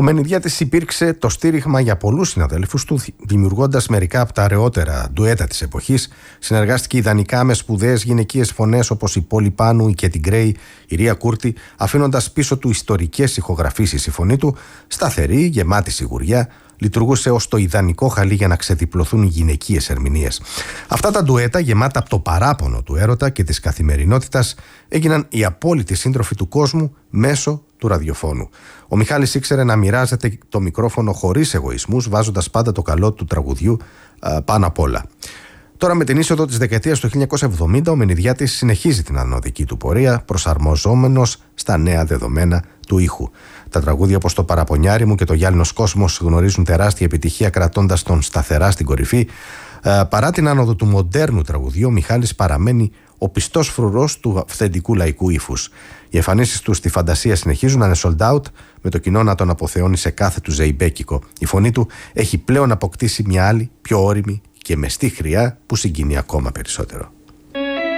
Μενιδιάτης υπήρξε το στήριγμα για πολλούς συναδέλφους του, δημιουργώντας μερικά από τα αραιότερα ντουέτα της εποχής. Συνεργάστηκε ιδανικά με σπουδαίες γυναικείες φωνές όπως η Πόλη Πάνου, η Κέτι Γκρέι, η Ρία Κούρτη, αφήνοντας πίσω του ιστορικές ηχογραφήσεις. Η φωνή του, σταθερή, γεμάτη σιγουριά, λειτουργούσε ως το ιδανικό χαλί για να ξεδιπλωθούν οι γυναικείες ερμηνείες. Αυτά τα ντουέτα, γεμάτα από το παράπονο του έρωτα και της καθημερινότητας, έγιναν οι απόλυτοι σύντροφοι του κόσμου μέσω του ραδιοφώνου. Ο Μιχάλης ήξερε να μοιράζεται το μικρόφωνο χωρίς εγωισμούς, βάζοντας πάντα το καλό του τραγουδιού πάνω απ' όλα. Τώρα, με την είσοδο της δεκαετίας του 1970, ο Μενιδιάτης συνεχίζει την ανωδική του πορεία, προσαρμοζόμενος στα νέα δεδομένα του ήχου. Τα τραγούδια όπως το Παραπονιάρι μου και το Γυάλινος Κόσμος γνωρίζουν τεράστια επιτυχία, κρατώντας τον σταθερά στην κορυφή. Παρά την άνοδο του μοντέρνου τραγουδιού, ο Μιχάλης παραμένει ο πιστός φρουρός του αυθεντικού λαϊκού ύφους. Οι εμφανίσεις του στη φαντασία συνεχίζουν να είναι sold out, με το κοινό να τον αποθεώνει σε κάθε του ζεϊμπέκικο. Η φωνή του έχει πλέον αποκτήσει μια άλλη, πιο ώριμη και μεστή χρειά που συγκινεί ακόμα περισσότερο.